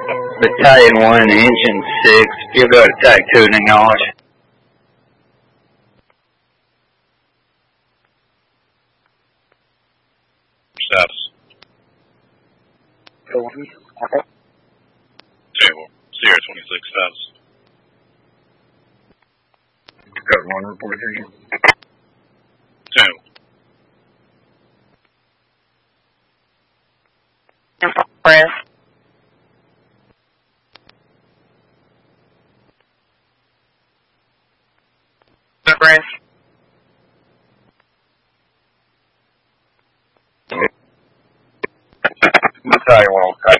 Battalion 1, Engine 6, you'll go to Type 2 and acknowledge. Status. Okay. Table. Sierra 26 status. Got 1 report here. Table. Press. Press. Battalion 1 on